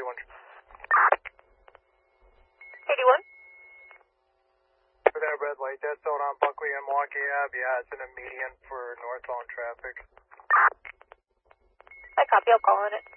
81. 81. For that red light, that's out on Buckley and Milwaukee Ave. Yeah, it's in a median for northbound traffic. I copy, I'll call on it.